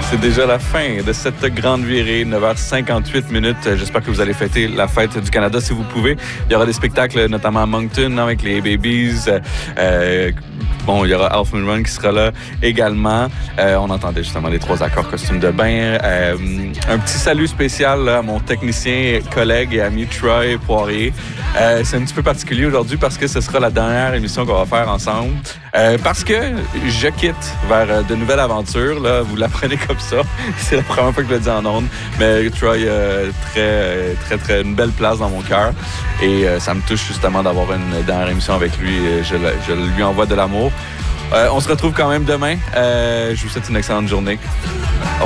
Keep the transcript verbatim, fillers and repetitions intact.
C'est déjà la fin de cette grande virée, neuf heures cinquante-huit minutes. J'espère que vous allez fêter la fête du Canada si vous pouvez. Il y aura des spectacles, notamment à Moncton, avec les Babies. Euh, bon, il y aura Half Moon Run qui sera là également. Euh, on entendait justement les trois accords costumes de bain. Euh, un petit salut spécial là, à mon technicien, collègue et ami Troy Poirier. Euh, c'est un petit peu particulier aujourd'hui parce que ce sera la dernière émission qu'on va faire ensemble. Euh, parce que je quitte vers de nouvelles aventures. Là, vous l'apprenez comme ça. C'est la première fois que je le dis en ondes. Mais Troy, euh, très, très, très, une belle place dans mon cœur. Et euh, ça me touche justement d'avoir une dernière émission avec lui. Je, je lui envoie de l'amour. Euh, on se retrouve quand même demain. Euh, je vous souhaite une excellente journée. Au revoir.